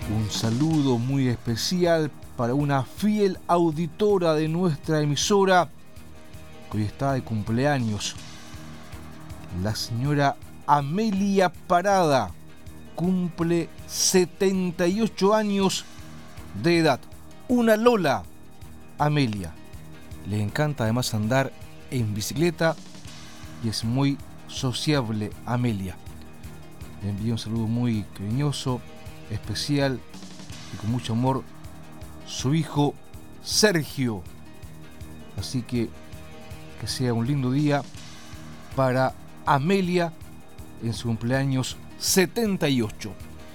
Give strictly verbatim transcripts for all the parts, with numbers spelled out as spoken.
Un saludo muy especial para una fiel auditora de nuestra emisora que hoy está de cumpleaños. La señora Amelia Parada cumple setenta y ocho años de edad. Una Lola, Amelia. Le encanta además andar en bicicleta y es muy sociable, Amelia. Le envío un saludo muy cariñoso, especial y con mucho amor, su hijo Sergio. Así que que sea un lindo día para Amelia en su cumpleaños setenta y ocho.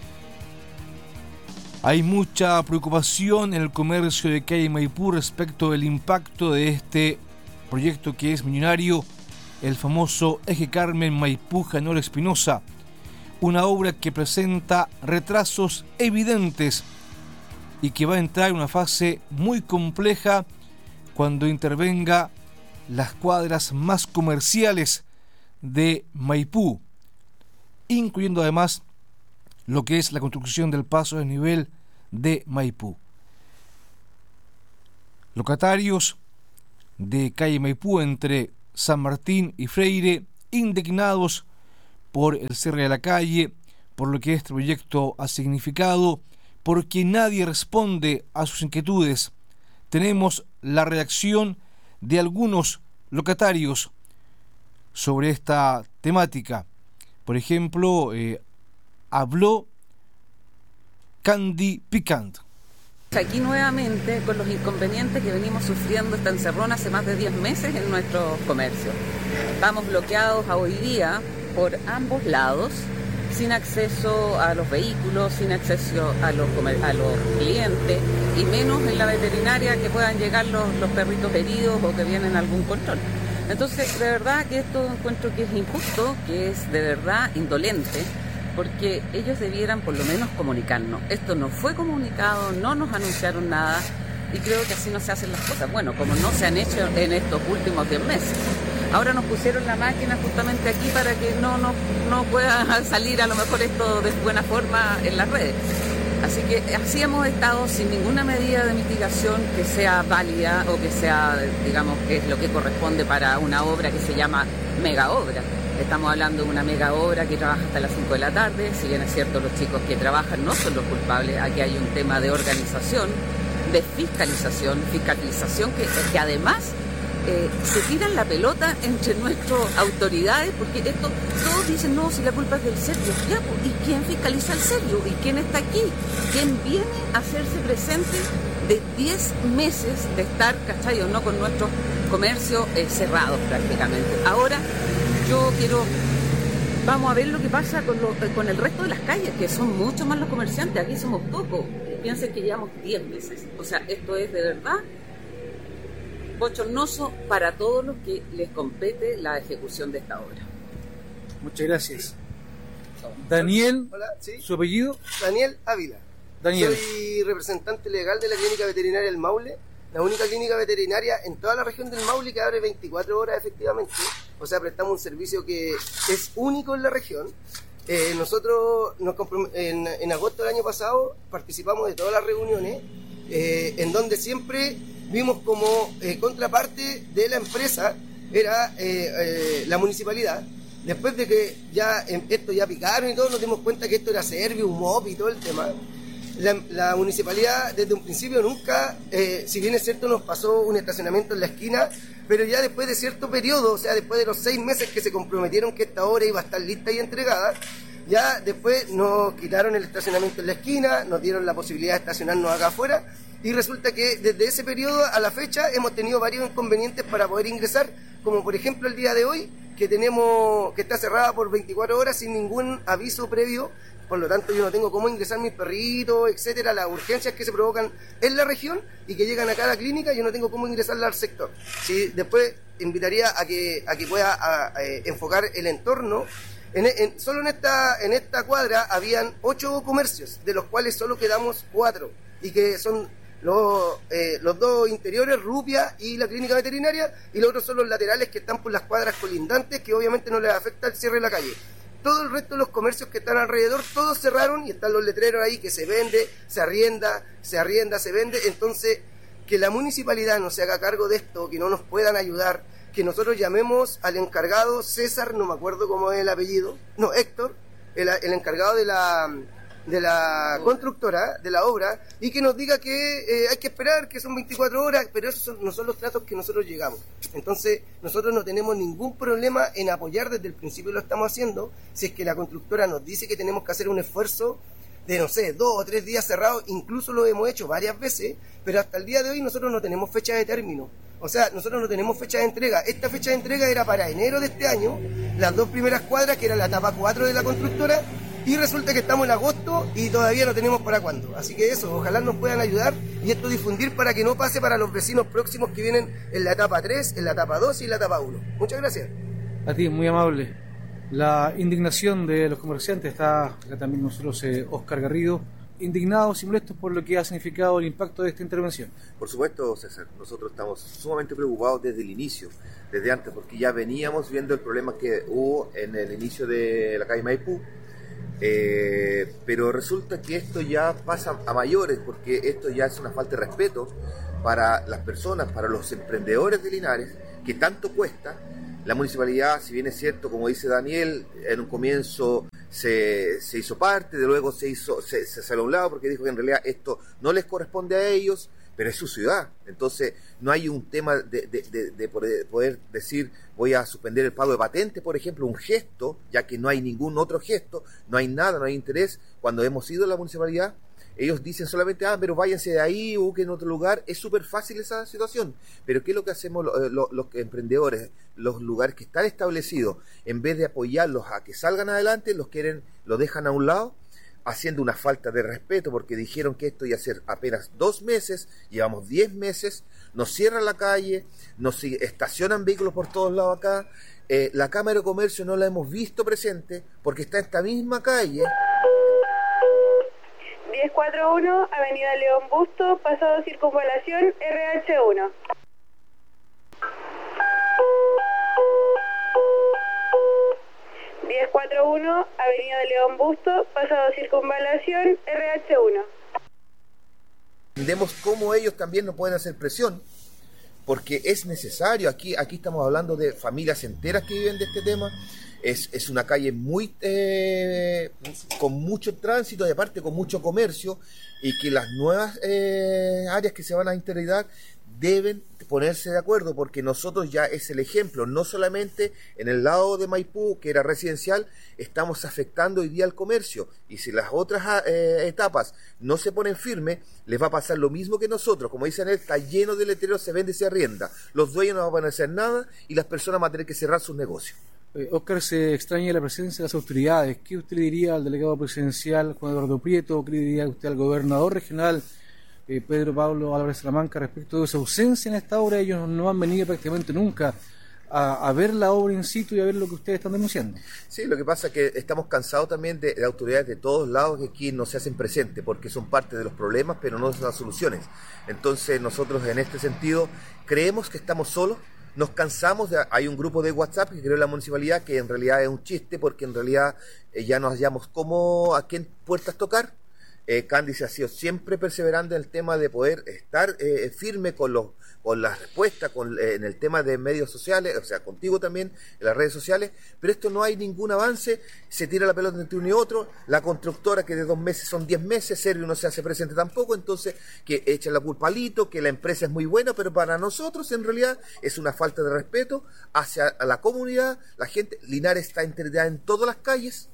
Hay mucha preocupación en el comercio de calle Maipú respecto del impacto de este proyecto que es millonario, el famoso Eje Carmen Maipú-General Espinosa. Una obra que presenta retrasos evidentes y que va a entrar en una fase muy compleja cuando intervenga las cuadras más comerciales de Maipú, incluyendo además lo que es la construcción del paso de nivel de Maipú. Locatarios de calle Maipú entre San Martín y Freire, indignados por el cierre de la calle, por lo que este proyecto ha significado, porque nadie responde a sus inquietudes. Tenemos la reacción de algunos locatarios sobre esta temática. Por ejemplo, eh, habló Candy Picant. Aquí nuevamente con los inconvenientes que venimos sufriendo esta encerrona hace más de diez meses en nuestro comercio. Estamos bloqueados a hoy día por ambos lados, sin acceso a los vehículos, sin acceso a los, a los clientes y menos en la veterinaria que puedan llegar los, los perritos heridos o que vienen a algún control. Entonces, de verdad que esto encuentro que es injusto, que es de verdad indolente, porque ellos debieran por lo menos comunicarnos. Esto no fue comunicado, no nos anunciaron nada y creo que así no se hacen las cosas. Bueno, como no se han hecho en estos últimos diez meses. Ahora nos pusieron la máquina justamente aquí para que no, no, no pueda salir a lo mejor esto de buena forma en las redes. Así que así hemos estado sin ninguna medida de mitigación que sea válida o que sea, digamos, que es lo que corresponde para una obra que se llama mega obra. Estamos hablando de una mega obra que trabaja hasta las cinco de la tarde. Si bien es cierto, los chicos que trabajan no son los culpables. Aquí hay un tema de organización, de fiscalización, fiscalización que, que además eh, se tiran la pelota entre nuestras autoridades, porque esto, todos dicen, no, si la culpa es del serbio. Ya, ¿y quién fiscaliza al serbio? ¿Y quién está aquí? ¿Quién viene a hacerse presente de diez meses de estar, ¿cachai? O no, con nuestros comercios eh, cerrados prácticamente? Ahora, yo quiero, vamos a ver lo que pasa con, lo, con el resto de las calles, que son mucho más los comerciantes. Aquí somos pocos. Piensen que llevamos diez meses. O sea, esto es de verdad bochornoso para todos los que les compete la ejecución de esta obra. Muchas gracias. Daniel, hola, ¿sí? ¿Su apellido? Daniel Ávila. Daniel. Soy representante legal de la Clínica Veterinaria del Maule, la única clínica veterinaria en toda la región del Maule que abre veinticuatro horas efectivamente. O sea, prestamos un servicio que es único en la región. Eh, nosotros nos en, en agosto del año pasado participamos de todas las reuniones eh, en donde siempre vimos como eh, contraparte de la empresa era eh, eh, la municipalidad. Después de que ya eh, esto ya picaron y todo, nos dimos cuenta que esto era serbio, un M O P y todo el tema. La, la municipalidad desde un principio nunca, eh, si bien es cierto, nos pasó un estacionamiento en la esquina, pero ya después de cierto periodo, o sea, después de los seis meses que se comprometieron que esta obra iba a estar lista y entregada, ya después nos quitaron el estacionamiento en la esquina, nos dieron la posibilidad de estacionarnos acá afuera, y resulta que desde ese periodo a la fecha hemos tenido varios inconvenientes para poder ingresar, como por ejemplo el día de hoy, que tenemos que está cerrada por veinticuatro horas sin ningún aviso previo. Por lo tanto, yo no tengo cómo ingresar mis perritos, etcétera, las urgencias que se provocan en la región y que llegan acá a la clínica, yo no tengo cómo ingresarla al sector. Sí, después invitaría a que a que pueda a, a, enfocar el entorno. En, en, solo en esta en esta cuadra habían ocho comercios, de los cuales solo quedamos cuatro, y que son los, eh, los dos interiores, Rupia y la clínica veterinaria, y los otros son los laterales que están por las cuadras colindantes, que obviamente no les afecta el cierre de la calle. todo el resto de los comercios que están alrededor, todos cerraron y están los letreros ahí que se vende, se arrienda, se arrienda, se vende. Entonces, que la municipalidad no se haga cargo de esto, que no nos puedan ayudar, que nosotros llamemos al encargado César, no me acuerdo cómo es el apellido, no, Héctor, el, el encargado de la, de la constructora, de la obra, y que nos diga que eh, hay que esperar, que son veinticuatro horas, pero esos son, no son los tratos que nosotros llegamos. Entonces, nosotros no tenemos ningún problema en apoyar, desde el principio lo estamos haciendo, si es que la constructora nos dice que tenemos que hacer un esfuerzo de, no sé, dos o tres días cerrados, incluso lo hemos hecho varias veces, pero hasta el día de hoy nosotros no tenemos fecha de término. O sea, nosotros no tenemos fecha de entrega. Esta fecha de entrega era para enero de este año, las dos primeras cuadras, que era la etapa cuatro de la constructora, y resulta que estamos en agosto y todavía no tenemos para cuándo. Así que eso, ojalá nos puedan ayudar y esto difundir para que no pase para los vecinos próximos que vienen en la etapa tres, en la etapa dos y en la etapa uno. Muchas gracias. A ti, muy amable. La indignación de los comerciantes, está acá también nosotros, eh, Oscar Garrido, indignados y molestos por lo que ha significado el impacto de esta intervención. Por supuesto, César, nosotros estamos sumamente preocupados desde el inicio, desde antes, porque ya veníamos viendo el problema que hubo en el inicio de la calle Maipú, eh, pero resulta que esto ya pasa a mayores, porque esto ya es una falta de respeto para las personas, para los emprendedores de Linares, que tanto cuesta. La municipalidad, si bien es cierto, como dice Daniel, en un comienzo se, se hizo parte, de luego se hizo se, se salió a un lado porque dijo que en realidad esto no les corresponde a ellos, pero es su ciudad. Entonces no hay un tema de, de, de, de poder decir voy a suspender el pago de patente, por ejemplo, un gesto, ya que no hay ningún otro gesto, no hay nada, no hay interés. Cuando hemos ido a la municipalidad, ellos dicen solamente, ah, pero váyanse de ahí o busquen otro lugar. Es súper fácil esa situación. Pero ¿qué es lo que hacemos los, los, los emprendedores? Los lugares que están establecidos, en vez de apoyarlos a que salgan adelante, los quieren, los dejan a un lado, haciendo una falta de respeto, porque dijeron que esto iba a ser apenas dos meses, llevamos diez meses, nos cierran la calle, nos estacionan vehículos por todos lados acá, eh, la Cámara de Comercio no la hemos visto presente, porque está en esta misma calle. diez cuarenta y uno, Avenida León Busto, pasado Circunvalación, R H uno. diez cuarenta y uno, Avenida León Busto, pasado Circunvalación, R H uno. Entendemos cómo ellos también no pueden hacer presión, porque es necesario. Aquí, aquí estamos hablando de familias enteras que viven de este tema. Es, es una calle muy eh, con mucho tránsito y aparte con mucho comercio, y que las nuevas eh, áreas que se van a integrar deben ponerse de acuerdo, porque nosotros ya es el ejemplo, no solamente en el lado de Maipú, que era residencial, estamos afectando hoy día al comercio, y si las otras eh, etapas no se ponen firmes, les va a pasar lo mismo que nosotros. Como dicen él, está lleno de letreros, se vende y se arrienda, los dueños no van a hacer nada y las personas van a tener que cerrar sus negocios. Eh, Oscar, se extraña la presencia de las autoridades. ¿Qué usted le diría al delegado presidencial Juan Eduardo Prieto? ¿Qué le diría usted al gobernador regional eh, Pedro Pablo Álvarez Salamanca respecto de esa ausencia en esta obra? Ellos no han venido prácticamente nunca a, a ver la obra in situ y a ver lo que ustedes están denunciando. Sí, lo que pasa es que estamos cansados también de, de autoridades de todos lados que aquí no se hacen presentes, porque son parte de los problemas, pero no de las soluciones. Entonces nosotros en este sentido creemos que estamos solos. Nos cansamos, de, hay un grupo de WhatsApp que creó la municipalidad que en realidad es un chiste, porque en realidad eh, ya nos hallamos cómo, a quién puertas tocar. Eh, Candice ha sido siempre perseverante en el tema de poder estar eh, firme con los con las respuestas con, eh, en el tema de medios sociales, o sea, contigo también, en las redes sociales, pero esto no hay ningún avance, se tira la pelota entre uno y otro, la constructora que de dos meses son diez meses, Servio no se hace presente tampoco, entonces que echan la culpa al hito, que la empresa es muy buena, pero para nosotros en realidad es una falta de respeto hacia la comunidad. La gente, Linares está integrada en todas las calles,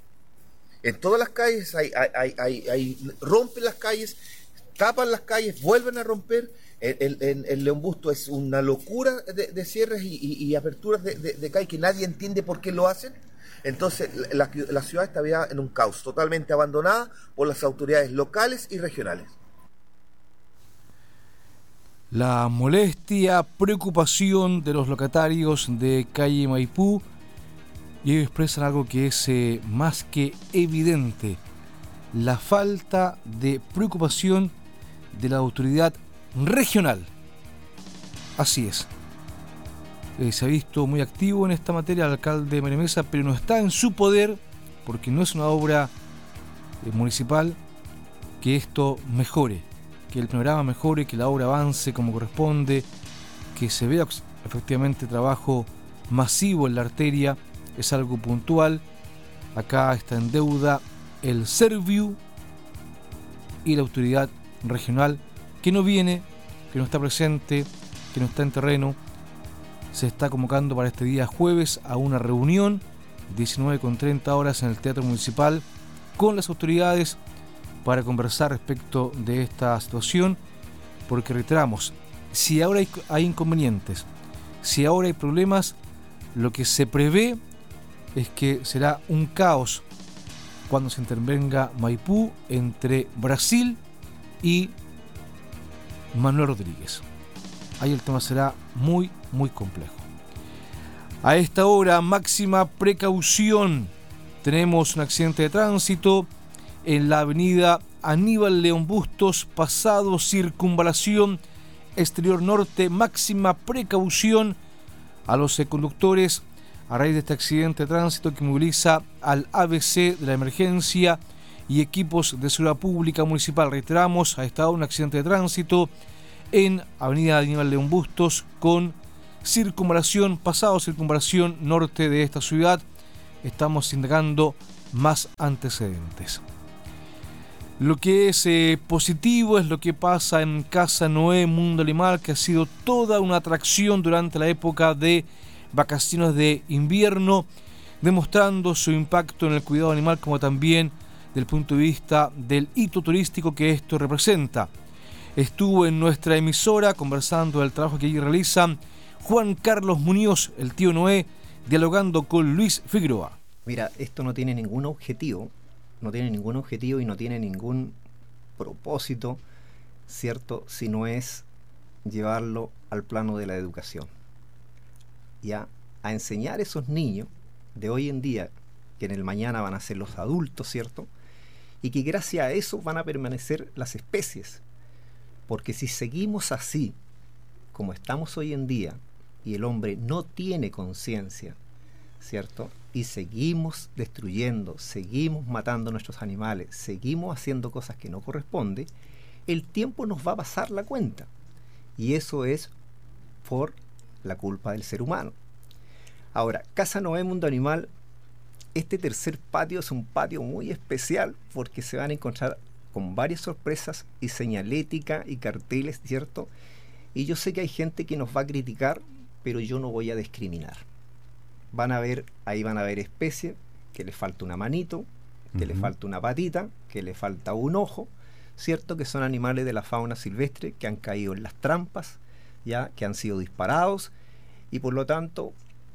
en todas las calles, hay, hay, hay, hay, hay, rompen las calles, tapan las calles, vuelven a romper. El, el, el León Busto es una locura de, de cierres y, y, y aperturas de, de, de calle que nadie entiende por qué lo hacen. Entonces la, la ciudad está ya en un caos, totalmente abandonada por las autoridades locales y regionales. La molestia, preocupación de los locatarios de calle Maipú, y ellos expresan algo que es eh, más que evidente: la falta de preocupación de la autoridad regional. Así es. Eh, se ha visto muy activo en esta materia el alcalde María Mesa, pero no está en su poder porque no es una obra eh, municipal, que esto mejore, que el panorama mejore, que la obra avance como corresponde, que se vea efectivamente trabajo masivo en la arteria, es algo puntual. Acá está en deuda el Serviu y la autoridad regional, que no viene, que no está presente, que no está en terreno. Se está convocando para este día jueves a una reunión, diecinueve con treinta horas en el Teatro Municipal, con las autoridades para conversar respecto de esta situación, porque reiteramos, si ahora hay, hay inconvenientes, si ahora hay problemas, lo que se prevé es que será un caos cuando se intervenga Maipú entre Brasil y Manuel Rodríguez. Ahí el tema será muy, muy complejo. A esta hora, máxima precaución. Tenemos un accidente de tránsito en la avenida Aníbal León Bustos, pasado Circunvalación Exterior Norte. Máxima precaución a los conductores a raíz de este accidente de tránsito que moviliza al A B C de la emergencia y equipos de seguridad pública municipal. Reiteramos, ha estado un accidente de tránsito en avenida Aníbal León Bustos con circunvalación, pasado circunvalación norte de esta ciudad. Estamos indagando más antecedentes. Lo que es eh, positivo es lo que pasa en Casa Noé Mundo Animal, que ha sido toda una atracción durante la época de vacaciones de invierno, demostrando su impacto en el cuidado animal, como también del punto de vista del hito turístico que esto representa. Estuvo en nuestra emisora conversando del trabajo que allí realizan Juan Carlos Muñoz, el tío Noé, dialogando con Luis Figueroa. Mira, esto no tiene ningún objetivo, no tiene ningún objetivo y no tiene ningún propósito, ¿cierto?, si no es llevarlo al plano de la educación. Ya, a enseñar a esos niños de hoy en día, que en el mañana van a ser los adultos, ¿cierto?, y que gracias a eso van a permanecer las especies. Porque si seguimos así, como estamos hoy en día, y el hombre no tiene conciencia, ¿cierto?, y seguimos destruyendo, seguimos matando a nuestros animales, seguimos haciendo cosas que no corresponden, el tiempo nos va a pasar la cuenta. Y eso es por la culpa del ser humano. Ahora, Casa Noé Mundo Animal, este tercer patio es un patio muy especial porque se van a encontrar con varias sorpresas y señalética y carteles, ¿cierto? Y yo sé que hay gente que nos va a criticar, pero yo no voy a discriminar. Van a ver, ahí van a ver especies que le falta una manito, que uh-huh. le falta una patita, que le falta un ojo, ¿cierto? Que son animales de la fauna silvestre que han caído en las trampas, ya, que han sido disparados, y por lo tanto,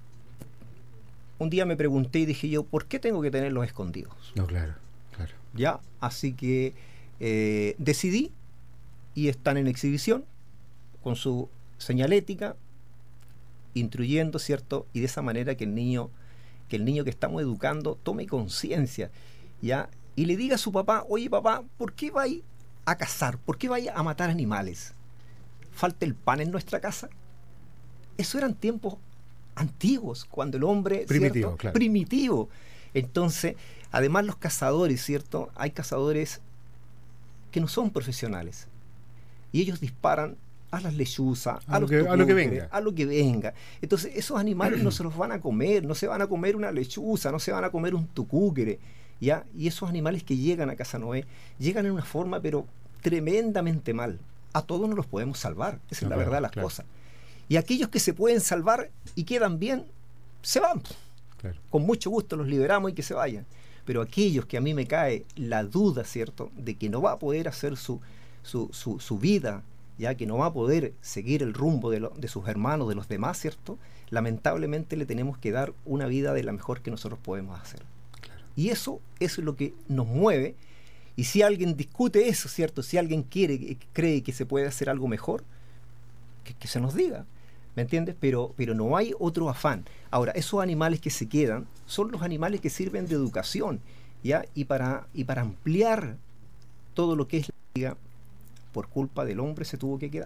un día me pregunté y dije yo, ¿por qué tengo que tenerlos escondidos? No, claro, claro. Ya, así que eh, decidí, y están en exhibición, con su señalética, instruyendo, ¿cierto? Y de esa manera que el niño, que el niño que estamos educando tome conciencia, ¿ya? Y le diga a su papá, oye papá, ¿por qué vais a cazar? ¿Por qué vais a matar animales? ¿Falta el pan en nuestra casa? Eso eran tiempos antiguos, cuando el hombre, primitivo, ¿cierto? Claro. Primitivo. Entonces, además los cazadores, ¿cierto? Hay cazadores que no son profesionales. Y ellos disparan a las lechuzas, a, a, los que, a lo que venga. A lo que venga. Entonces, esos animales no se los van a comer, no se van a comer una lechuza, no se van a comer un tucúquere, ¿ya? Y esos animales que llegan a Casa Noé, llegan en una forma, pero tremendamente mal. A todos no los podemos salvar, esa no, es la claro, verdad de las claro. cosas. Y aquellos que se pueden salvar y quedan bien, se van. Claro. Con mucho gusto los liberamos y que se vayan. Pero aquellos que a mí me cae la duda, ¿cierto?, de que no va a poder hacer su, su, su, su vida, ya que no va a poder seguir el rumbo de, lo, de sus hermanos, de los demás, ¿cierto?, lamentablemente le tenemos que dar una vida de la mejor que nosotros podemos hacer. Claro. Y eso, eso es lo que nos mueve. Y si alguien discute eso, ¿cierto?, si alguien quiere, cree que se puede hacer algo mejor, que, que se nos diga, ¿me entiendes? Pero, pero no hay otro afán. Ahora, esos animales que se quedan son los animales que sirven de educación, ¿ya? Y para, y para ampliar todo lo que es la vida, por culpa del hombre se tuvo que quedar.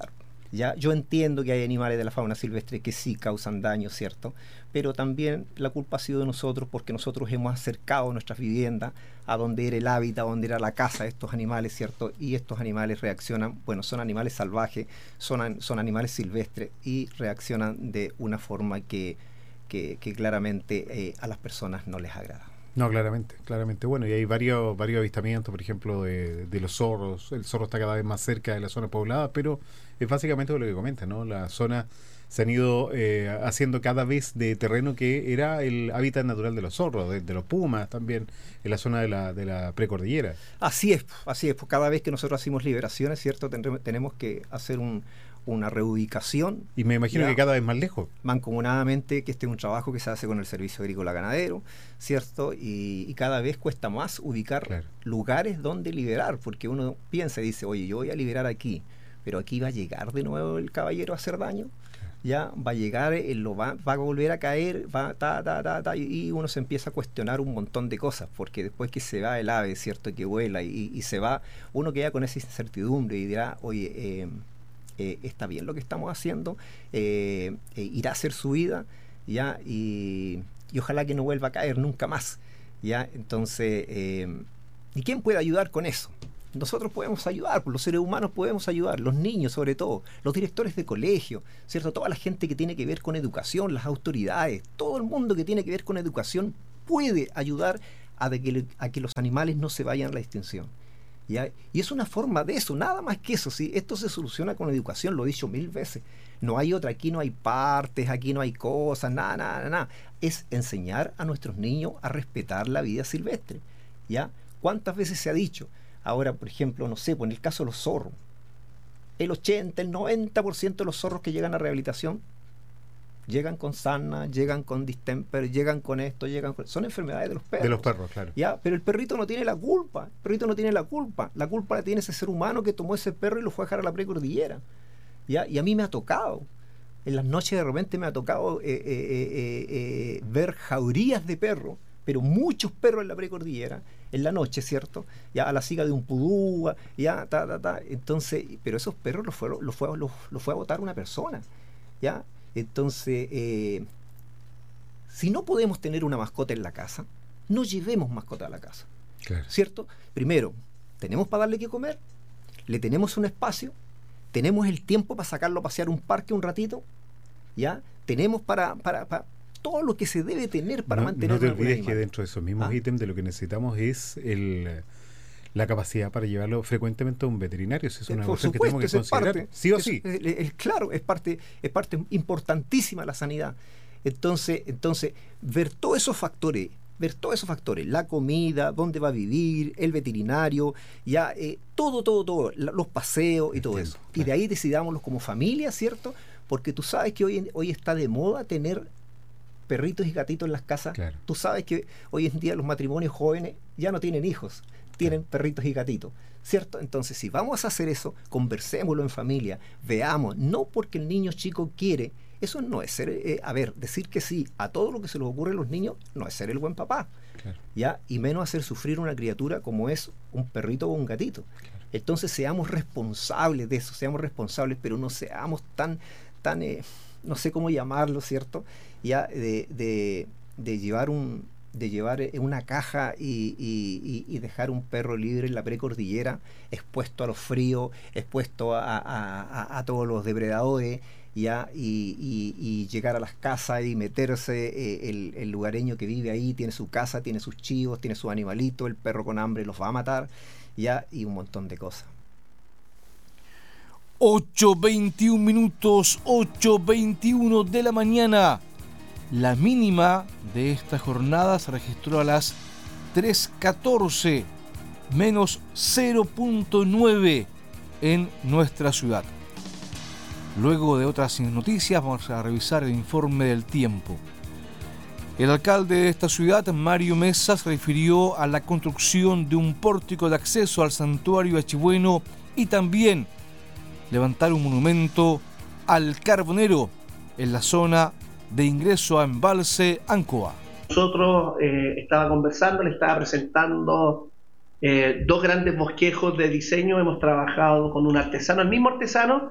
Ya, yo entiendo que hay animales de la fauna silvestre que sí causan daño, ¿cierto? Pero también la culpa ha sido de nosotros porque nosotros hemos acercado nuestras viviendas a donde era el hábitat, donde era la casa de estos animales, ¿cierto? Y estos animales reaccionan, bueno, son animales salvajes, son, son animales silvestres y reaccionan de una forma que, que, que claramente eh, a las personas no les agrada. No, claramente, claramente. Bueno, y hay varios varios avistamientos, por ejemplo, de, de los zorros. El zorro está cada vez más cerca de la zona poblada, pero es básicamente lo que comenta, ¿no? La zona se han ido eh, haciendo cada vez de terreno que era el hábitat natural de los zorros, de, de los pumas también, en la zona de la, de la precordillera. Así es, así es. Cada vez que nosotros hacemos liberaciones, ¿cierto? Tendremos, tenemos que hacer un... una reubicación. Y me imagino ya, que cada vez más lejos. Mancomunadamente, que este es un trabajo que se hace con el Servicio Agrícola Ganadero, ¿cierto? Y, y cada vez cuesta más ubicar claro. lugares donde liberar, porque uno piensa y dice, oye, yo voy a liberar aquí, pero aquí va a llegar de nuevo el caballero a hacer daño, claro. ya va a llegar, él lo va, va a volver a caer, va ta, ta, ta, ta, y uno se empieza a cuestionar un montón de cosas, porque después que se va el ave, ¿cierto? Que vuela y, y se va, uno queda con esa incertidumbre y dirá, oye, eh, Eh, está bien lo que estamos haciendo, eh, eh, irá a hacer su vida, ya, y, y ojalá que no vuelva a caer nunca más, ya. Entonces, eh, ¿y quién puede ayudar con eso? Nosotros podemos ayudar, los seres humanos podemos ayudar, los niños sobre todo, los directores de colegio, ¿cierto? Toda la gente que tiene que ver con educación, las autoridades, todo el mundo que tiene que ver con educación puede ayudar a, de que, a que los animales no se vayan a la extinción. ¿Ya? Y es una forma de eso, nada más que eso. ¿Sí? Esto se soluciona con educación, lo he dicho mil veces. No hay otra, aquí no hay partes, aquí no hay cosas, nada, nada, nada. Es enseñar a nuestros niños a respetar la vida silvestre. ¿Ya? ¿Cuántas veces se ha dicho? Ahora, por ejemplo, no sé, pues en el caso de los zorros, el ochenta, el noventa por ciento de los zorros que llegan a rehabilitación llegan con sarna, llegan con distemper, llegan con esto, llegan con... son enfermedades de los perros. De los perros, claro. ¿Ya? Pero el perrito no tiene la culpa, el perrito no tiene la culpa, la culpa la tiene ese ser humano que tomó ese perro y lo fue a dejar a la precordillera. ¿Ya? Y a mí me ha tocado, en las noches de repente me ha tocado eh, eh, eh, eh, ver jaurías de perros, pero muchos perros en la precordillera, en la noche, ¿cierto? Ya a la siga de un pudú, ya, ta, ta, ta. Entonces, pero esos perros los fue, los fue, los, los fue a botar una persona, ¿ya? Entonces, eh, si no podemos tener una mascota en la casa, no llevemos mascota a la casa. Claro. ¿Cierto? Primero, tenemos para darle que comer, le tenemos un espacio, tenemos el tiempo para sacarlo a pasear un parque un ratito, ¿ya? Tenemos para, para, para todo lo que se debe tener para no, mantener. No te olvides que dentro de esos mismos ¿Ah? ítems de lo que necesitamos es el... la capacidad para llevarlo frecuentemente a un veterinario. Esa es una cuestión que tenemos que considerar, parte, sí o es, sí. Es, es, claro, es parte, es parte importantísima de la sanidad. Entonces, entonces, ver todos esos factores, ver todos esos factores, la comida, dónde va a vivir, el veterinario, ya eh, todo, todo, todo, la, los paseos y Entiendo, todo eso. Claro. Y de ahí decidámoslo como familia, ¿cierto? Porque tú sabes que hoy, hoy está de moda tener perritos y gatitos en las casas. Claro. Tú sabes que hoy en día los matrimonios jóvenes ya no tienen hijos, tienen perritos y gatitos, ¿cierto? Entonces, si vamos a hacer eso, conversémoslo en familia, veamos, no porque el niño chico quiere, eso no es ser, eh, a ver, decir que sí a todo lo que se les ocurre a los niños, no es ser el buen papá, claro. ¿ya? Y menos hacer sufrir una criatura como es un perrito o un gatito. Claro. Entonces, seamos responsables de eso, seamos responsables, pero no seamos tan, tan eh, no sé cómo llamarlo, ¿cierto? Ya, de, de, de llevar un... de llevar una caja y, y, y dejar un perro libre en la precordillera, expuesto a los fríos, expuesto a, a, a, a todos los depredadores, ya, y, y, y llegar a las casas y meterse, eh, el, el lugareño que vive ahí tiene su casa, tiene sus chivos, tiene su animalito, el perro con hambre los va a matar, ya, y un montón de cosas. ocho veintiún minutos, ocho veintiuno de la mañana. La mínima de esta jornada se registró a las tres catorce, menos cero punto nueve en nuestra ciudad. Luego de otras noticias vamos a revisar el informe del tiempo. El alcalde de esta ciudad, Mario Mesa, se refirió a la construcción de un pórtico de acceso al santuario Achibueno y también levantar un monumento al carbonero en la zona de ingreso a Embalse Ancoa. Nosotros eh, estaba conversando, le estaba presentando eh, dos grandes bosquejos de diseño. Hemos trabajado con un artesano, el mismo artesano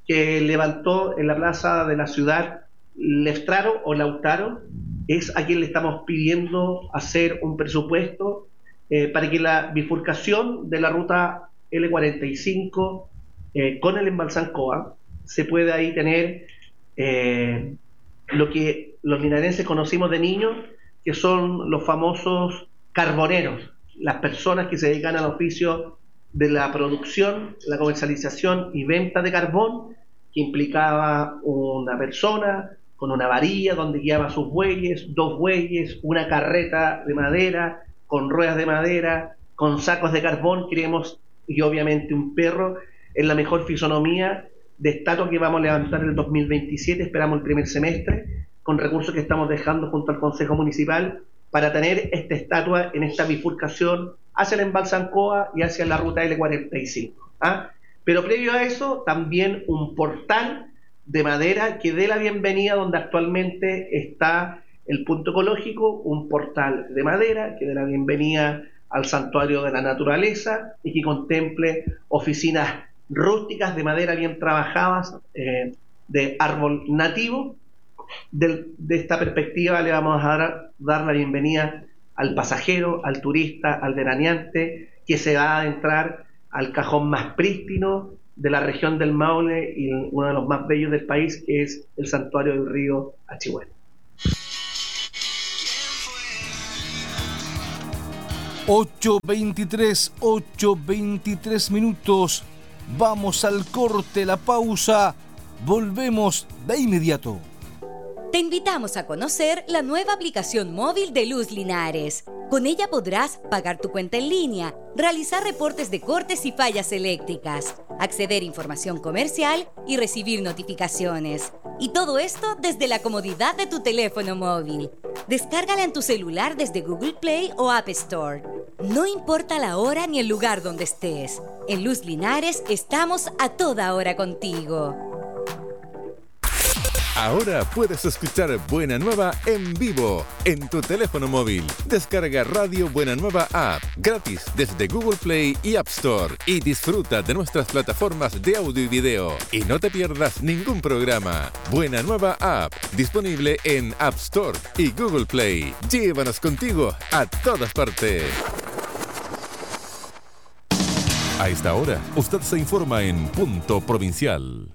que levantó en la plaza de la ciudad Leftraro o Lautaro, es a quien le estamos pidiendo hacer un presupuesto eh, para que la bifurcación de la ruta L cuarenta y cinco eh, con el Embalsancoa se pueda ahí tener eh, lo que los linarenses conocimos de niños, que son los famosos carboneros, las personas que se dedican al oficio de la producción, la comercialización y venta de carbón, que implicaba una persona con una varilla donde guiaba sus bueyes, dos bueyes, una carreta de madera, con ruedas de madera, con sacos de carbón, queremos, y obviamente un perro, en la mejor fisonomía de estatua que vamos a levantar en el dos mil veintisiete, esperamos el primer semestre, con recursos que estamos dejando junto al Consejo Municipal, para tener esta estatua en esta bifurcación hacia el Embalsancoa y hacia la ruta L cuarenta y cinco. ¿ah? Pero previo a eso, también un portal de madera que dé la bienvenida donde actualmente está el punto ecológico, un portal de madera que dé la bienvenida al santuario de la naturaleza y que contemple oficinas rústicas de madera bien trabajadas, eh, de árbol nativo. De, de esta perspectiva le vamos a dar, dar la bienvenida al pasajero, al turista, al veraneante, que se va a adentrar al cajón más prístino de la región del Maule y uno de los más bellos del país, que es el santuario del río Achihuel. ocho veintitrés, ocho veintitrés minutos. Vamos al corte, la pausa. Volvemos de inmediato. Te invitamos a conocer la nueva aplicación móvil de Luz Linares. Con ella podrás pagar tu cuenta en línea, realizar reportes de cortes y fallas eléctricas, acceder a información comercial y recibir notificaciones. Y todo esto desde la comodidad de tu teléfono móvil. Descárgala en tu celular desde Google Play o App Store. No importa la hora ni el lugar donde estés. En Luz Linares estamos a toda hora contigo. Ahora puedes escuchar Buena Nueva en vivo en tu teléfono móvil. Descarga Radio Buena Nueva App gratis desde Google Play y App Store y disfruta de nuestras plataformas de audio y video. Y no te pierdas ningún programa. Buena Nueva App, disponible en App Store y Google Play. Llévanos contigo a todas partes. A esta hora, usted se informa en Punto Provincial.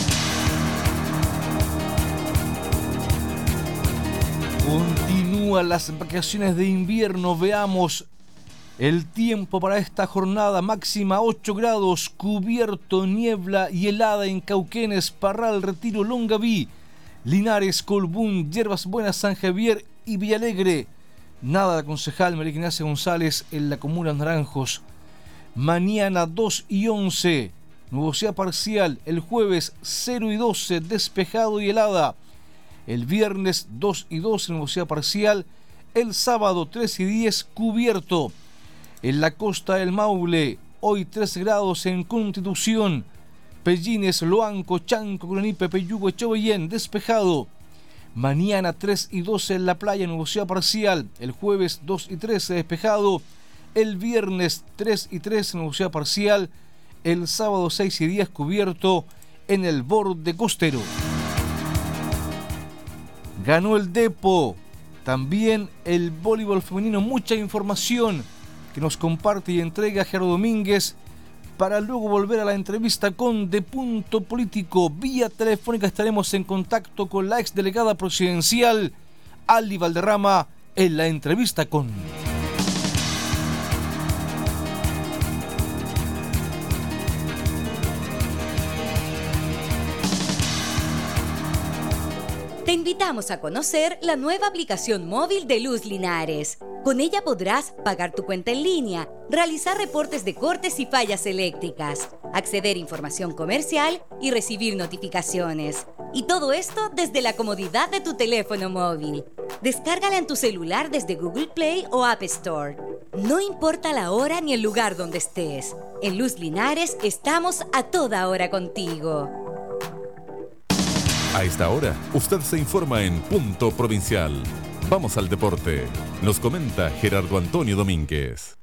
Continúan las vacaciones de invierno. Veamos el tiempo para esta jornada. Máxima ocho grados, cubierto, niebla y helada en Cauquenes, Parral, Retiro, Longaví, Linares, Colbún, Yerbas Buenas, San Javier y Villalegre. Nada de concejal María Ignacia González en la comuna de Naranjos. Mañana dos y once, nubosidad parcial. El jueves cero y doce, despejado y helada. El viernes dos y doce, nubosidad parcial. El sábado tres y diez, cubierto. En la costa del Maule, hoy tres grados en Constitución. Pellines, Loanco, Chanco, Curanipe, Peyugo, Echeverría, despejado. Mañana tres y doce en la playa, nubosidad parcial. El jueves dos y trece, despejado. El viernes tres y trece, nubosidad parcial. El sábado seis y diez, cubierto en el borde costero. Ganó el Depo, también el voleibol femenino. Mucha información que nos comparte y entrega Gerardo Domínguez, para luego volver a la entrevista con De Punto Político. Vía telefónica estaremos en contacto con la exdelegada presidencial Ali Valderrama en la entrevista con... Te invitamos a conocer la nueva aplicación móvil de Luz Linares. Con ella podrás pagar tu cuenta en línea, realizar reportes de cortes y fallas eléctricas, acceder a información comercial y recibir notificaciones. Y todo esto desde la comodidad de tu teléfono móvil. Descárgala en tu celular desde Google Play o App Store. No importa la hora ni el lugar donde estés. En Luz Linares estamos a toda hora contigo. A esta hora, usted se informa en Punto Provincial. Vamos al deporte. Nos comenta Gerardo Antonio Domínguez.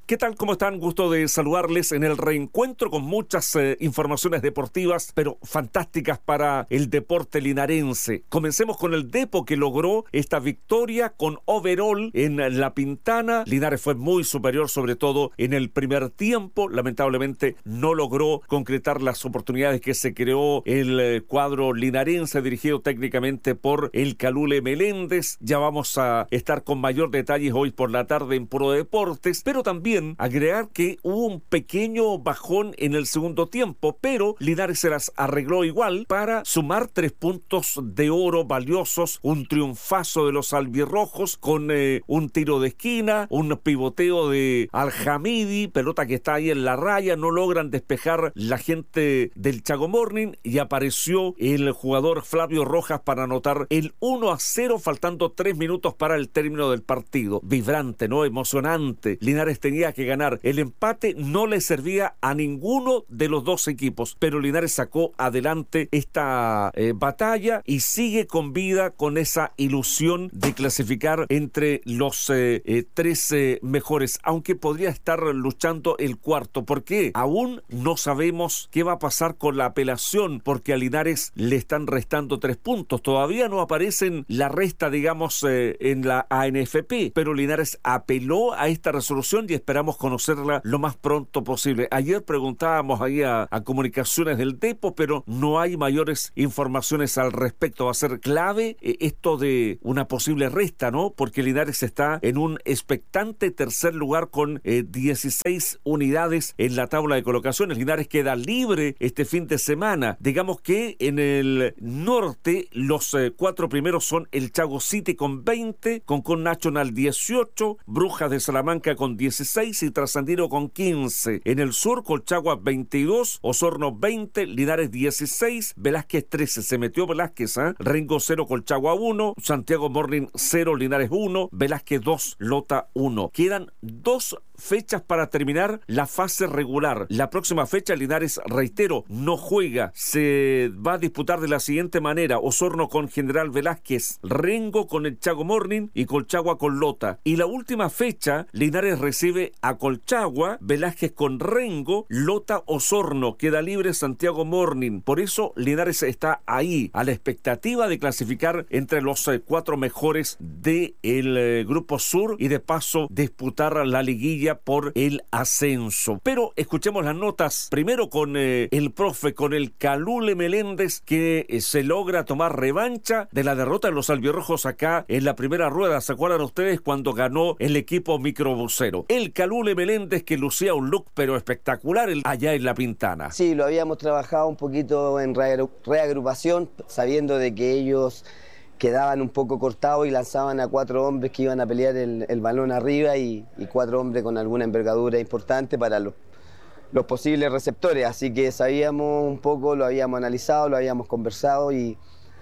¿Qué tal? ¿Cómo están? Gusto de saludarles en el reencuentro con muchas eh, informaciones deportivas, pero fantásticas para el deporte linarense. Comencemos con el Depo, que logró esta victoria con overall en La Pintana. Linares fue muy superior, sobre todo en el primer tiempo. Lamentablemente no logró concretar las oportunidades que se creó el eh, cuadro linarense, dirigido técnicamente por el Calule Meléndez. Ya vamos a estar con mayor detalles hoy por la tarde en Puro Deportes, pero también agregar que hubo un pequeño bajón en el segundo tiempo, pero Linares se las arregló igual para sumar tres puntos de oro valiosos, un triunfazo de los albirrojos con eh, un tiro de esquina, un pivoteo de Alhamidi, pelota que está ahí en la raya, no logran despejar la gente del Chago Morning y apareció el jugador Flavio Rojas para anotar el uno a cero faltando tres minutos para el término del partido. Vibrante, ¿no? Emocionante. Linares tenía que ganar. El empate no le servía a ninguno de los dos equipos, pero Linares sacó adelante esta eh, batalla y sigue con vida, con esa ilusión de clasificar entre los eh, eh, tres eh, mejores, aunque podría estar luchando el cuarto, porque aún no sabemos qué va a pasar con la apelación, porque a Linares le están restando tres puntos. Todavía no aparecen la resta, digamos, eh, en la A N F P, pero Linares apeló a esta resolución y esperamos conocerla lo más pronto posible. Ayer preguntábamos ahí a, a Comunicaciones del Depo, pero no hay mayores informaciones al respecto. Va a ser clave eh, esto de una posible resta, ¿no? Porque Linares está en un expectante tercer lugar con eh, dieciséis unidades en la tabla de colocaciones. Linares queda libre este fin de semana. Digamos que en el norte los eh, cuatro primeros son el Chago City con veinte, Concon National dieciocho, Brujas de Salamanca con dieciséis y Trasandino con quince. En el sur, Colchagua veintidós, Osorno veinte, Linares dieciséis, Velázquez trece. Se metió Velázquez, ¿eh? Rengo cero, Colchagua uno, Santiago Morning cero, Linares uno, Velázquez dos, Lota uno. Quedan dos fechas para terminar la fase regular. La próxima fecha Linares, reitero, no juega. Se va a disputar de la siguiente manera: Osorno con General Velázquez, Rengo con el Chago Morning y Colchagua con Lota. Y la última fecha Linares recibe a Colchagua, Velázquez con Rengo, Lota Osorno. Queda libre Santiago Morning. Por eso Linares está ahí, a la expectativa de clasificar entre los eh, cuatro mejores del eh, Grupo Sur y de paso disputar la liguilla por el ascenso. Pero escuchemos las notas primero con eh, el profe, con el Calule Meléndez, que eh, se logra tomar revancha de la derrota de los albirrojos acá en la primera rueda. ¿Se acuerdan ustedes cuando ganó el equipo microbusero? El Calule Meléndez, que lucía un look pero espectacular allá en La Pintana. Sí, lo habíamos trabajado un poquito en reagrupación, sabiendo de que ellos quedaban un poco cortados y lanzaban a cuatro hombres que iban a pelear el, el balón arriba y, y cuatro hombres con alguna envergadura importante para los, los posibles receptores. Así que sabíamos un poco, lo habíamos analizado, lo habíamos conversado y,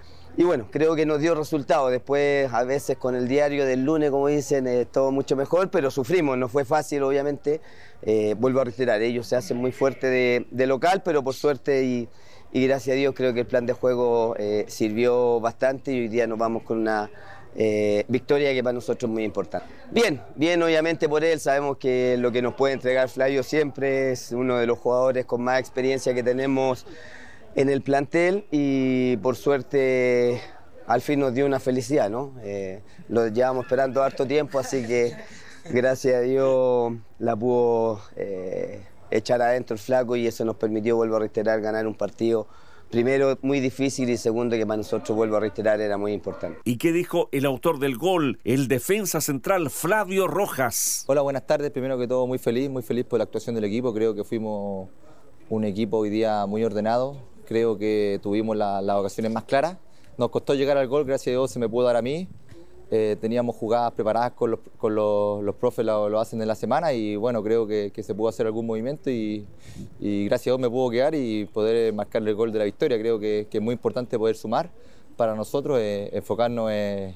y bueno, creo que nos dio resultado. Después, a veces con el diario del lunes, como dicen, es todo mucho mejor, pero sufrimos, no fue fácil, obviamente. Eh, vuelvo a reiterar, ellos se hacen muy fuerte de, de local, pero por suerte y Y gracias a Dios creo que el plan de juego eh, sirvió bastante y hoy día nos vamos con una eh, victoria que para nosotros es muy importante. Bien, bien obviamente por él, sabemos que lo que nos puede entregar Flavio siempre es uno de los jugadores con más experiencia que tenemos en el plantel y por suerte al fin nos dio una felicidad, ¿no? Eh, lo llevamos esperando harto tiempo, así que gracias a Dios la pudo Eh, echar adentro el flaco y eso nos permitió, vuelvo a reiterar, ganar un partido primero muy difícil y segundo que para nosotros, vuelvo a reiterar, era muy importante. ¿Y qué dijo el autor del gol, el defensa central Flavio Rojas? Hola, buenas tardes. Primero que todo, muy feliz, muy feliz por la actuación del equipo. Creo que fuimos un equipo hoy día muy ordenado. Creo que tuvimos la, las ocasiones más claras. Nos costó llegar al gol, gracias a Dios se me pudo dar a mí. Eh, teníamos jugadas preparadas con los, con los, los profes, lo, lo hacen en la semana y bueno, creo que, que se pudo hacer algún movimiento y, y gracias a Dios me pudo quedar y poder marcarle el gol de la victoria. Creo que, que es muy importante poder sumar para nosotros, eh, enfocarnos en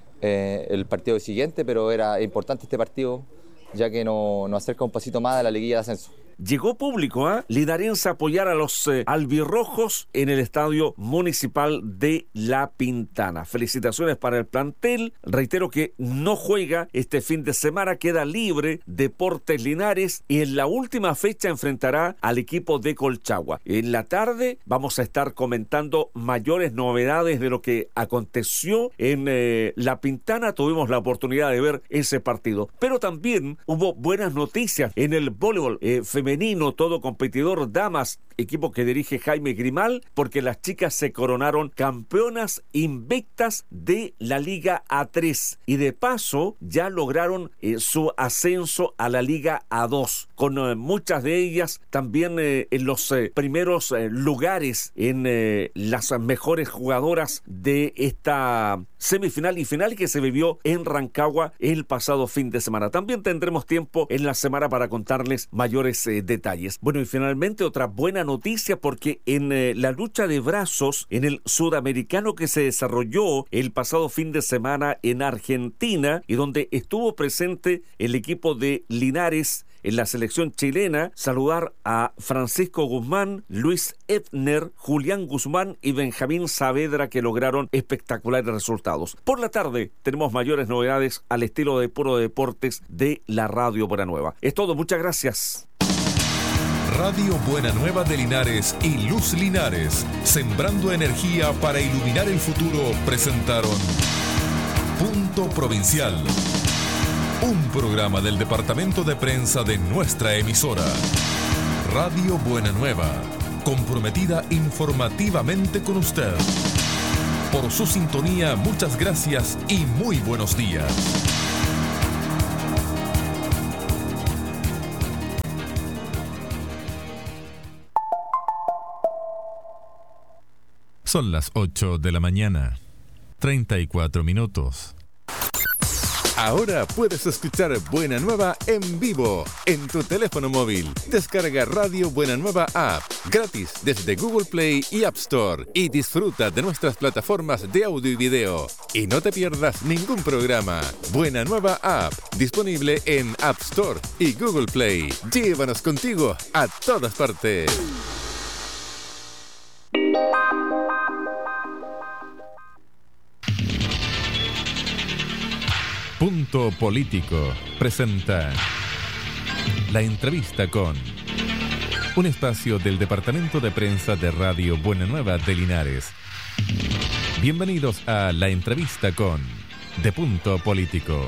eh, el partido siguiente, pero era importante este partido ya que nos no acerca un pasito más a la liguilla de ascenso. llegó público a ¿eh? Linarense a apoyar a los eh, albirrojos en el estadio municipal de La Pintana. Felicitaciones para el plantel. Reitero que no juega este fin de semana, queda libre Deportes Linares y en la última fecha enfrentará al equipo de Colchagua. En la tarde vamos a estar comentando mayores novedades de lo que aconteció en eh, La Pintana. Tuvimos la oportunidad de ver ese partido, pero también hubo buenas noticias en el voleibol eh, femenino, todo competidor damas, equipo que dirige Jaime Grimal, porque las chicas se coronaron campeonas invictas de la Liga A tres y de paso ya lograron eh, su ascenso a la Liga A dos, con eh, muchas de ellas también eh, en los eh, primeros eh, lugares en eh, las mejores jugadoras de esta semifinal y final que se vivió en Rancagua el pasado fin de semana. También tendremos tiempo en la semana para contarles mayores eh, detalles. Bueno, y finalmente otra buena noticia, porque en eh, la lucha de brazos en el sudamericano que se desarrolló el pasado fin de semana en Argentina y donde estuvo presente el equipo de Linares en la selección chilena, saludar a Francisco Guzmán, Luis Ebner, Julián Guzmán y Benjamín Saavedra, que lograron espectaculares resultados. Por la tarde tenemos mayores novedades al estilo de Puro Deportes de la Radio Buena Nueva. Es todo, muchas gracias. Radio Buena Nueva de Linares y Luz Linares, sembrando energía para iluminar el futuro, presentaron Punto Provincial, un programa del departamento de prensa de nuestra emisora. Radio Buena Nueva, comprometida informativamente con usted. Por su sintonía, muchas gracias y muy buenos días. Son las ocho de la mañana, treinta y cuatro minutos. Ahora puedes escuchar Buena Nueva en vivo en tu teléfono móvil. Descarga Radio Buena Nueva App gratis desde Google Play y App Store y disfruta de nuestras plataformas de audio y video. Y no te pierdas ningún programa. Buena Nueva App, disponible en App Store y Google Play. Llévanos contigo a todas partes. Punto Político presenta La Entrevista con, un espacio del Departamento de Prensa de Radio Buena Nueva de Linares. Bienvenidos a La Entrevista con de Punto Político.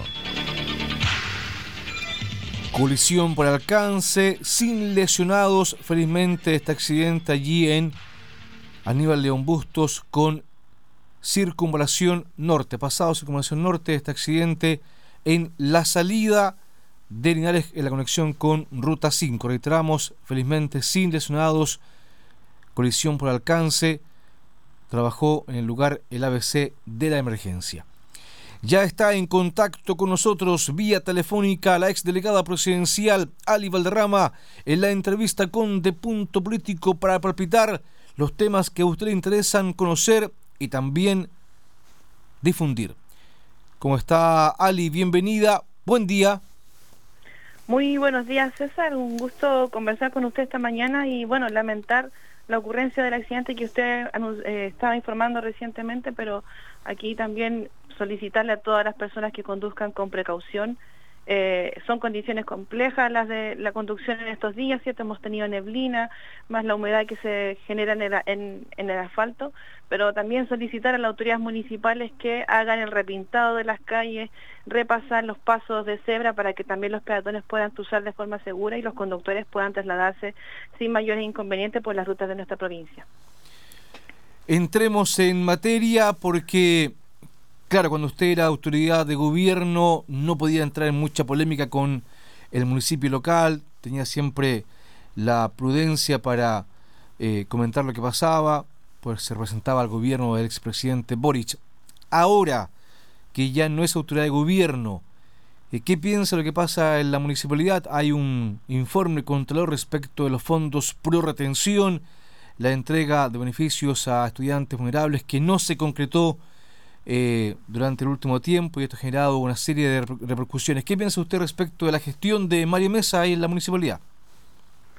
Colisión por alcance, sin lesionados. Felizmente este accidente allí en Aníbal León Bustos con Circunvalación Norte, pasado Circunvalación Norte, este accidente en la salida de Linares en la conexión con Ruta cinco. Reiteramos, felizmente sin lesionados, colisión por alcance, trabajó en el lugar el A B C de la emergencia. Ya está en contacto con nosotros vía telefónica la exdelegada presidencial Ali Valderrama en la entrevista con De Punto Político para palpitar los temas que a usted le interesan conocer y también difundir. ¿Cómo está, Ali? Bienvenida, buen día. Muy buenos días, César, un gusto conversar con usted esta mañana y bueno, lamentar la ocurrencia del accidente que usted eh, estaba informando recientemente, pero aquí también solicitarle a todas las personas que conduzcan con precaución. Eh, son condiciones complejas las de la conducción en estos días, ¿cierto? Hemos tenido neblina, más la humedad que se genera en el, en, en el asfalto, pero también solicitar a las autoridades municipales que hagan el repintado de las calles, repasar los pasos de cebra para que también los peatones puedan cruzar de forma segura y los conductores puedan trasladarse sin mayores inconvenientes por las rutas de nuestra provincia. Entremos en materia porque, claro, cuando usted era autoridad de gobierno no podía entrar en mucha polémica con el municipio local, tenía siempre la prudencia para eh, comentar lo que pasaba, pues se representaba al gobierno del expresidente Boric. Ahora que ya no es autoridad de gobierno, eh, ¿qué piensa de lo que pasa en la municipalidad? Hay un informe contralor respecto de los fondos pro retención, la entrega de beneficios a estudiantes vulnerables que no se concretó Eh, durante el último tiempo, y esto ha generado una serie de repercusiones. ¿Qué piensa usted respecto de la gestión de Mario Mesa ahí en la municipalidad?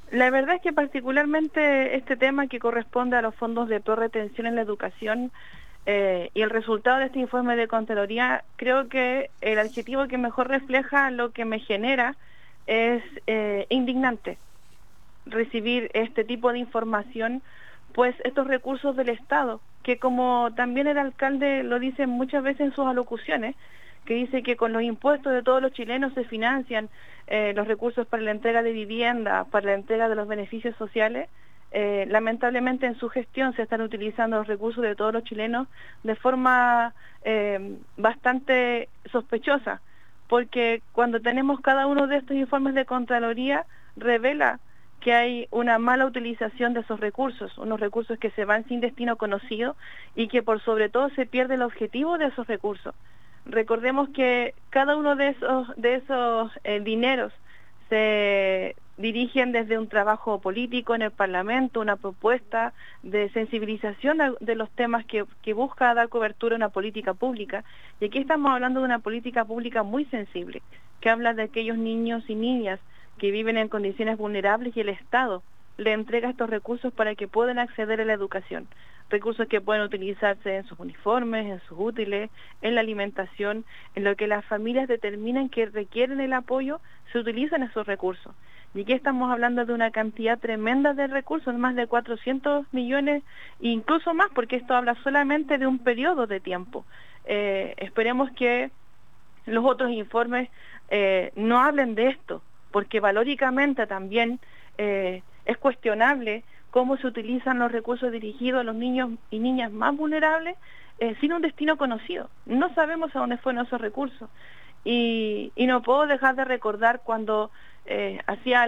La verdad es que particularmente este tema que corresponde a los fondos de prorretención en la educación eh, y el resultado de este informe de Contraloría, creo que el adjetivo que mejor refleja lo que me genera es eh, indignante recibir este tipo de información, pues estos recursos del Estado, que como también el alcalde lo dice muchas veces en sus alocuciones, que dice que con los impuestos de todos los chilenos se financian eh, los recursos para la entrega de vivienda, para la entrega de los beneficios sociales. Eh, lamentablemente en su gestión se están utilizando los recursos de todos los chilenos de forma eh, bastante sospechosa, porque cuando tenemos cada uno de estos informes de Contraloría revela que hay una mala utilización de esos recursos, unos recursos que se van sin destino conocido y que por sobre todo se pierde el objetivo de esos recursos. Recordemos que cada uno de esos, de esos eh, dineros se dirigen desde un trabajo político en el Parlamento, una propuesta de sensibilización de, de los temas que, que busca dar cobertura a una política pública. Y aquí estamos hablando de una política pública muy sensible, que habla de aquellos niños y niñas que viven en condiciones vulnerables y el Estado le entrega estos recursos para que puedan acceder a la educación. Recursos que pueden utilizarse en sus uniformes, en sus útiles, en la alimentación, en lo que las familias determinan que requieren el apoyo, se utilizan esos recursos. Y aquí estamos hablando de una cantidad tremenda de recursos, más de cuatrocientos millones, e incluso más, porque esto habla solamente de un periodo de tiempo. Eh, esperemos que los otros informes eh, no hablen de esto, porque valóricamente también eh, es cuestionable cómo se utilizan los recursos dirigidos a los niños y niñas más vulnerables eh, sin un destino conocido. No sabemos a dónde fueron esos recursos. Y, y no puedo dejar de recordar cuando eh, hacía